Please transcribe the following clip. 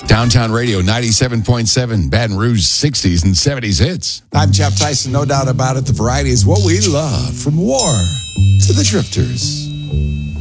Downtown Radio 97.7, Baton Rouge 60s and 70s hits. I'm Jeff Tyson, no doubt about it. The variety is what we love, from war to the Drifters.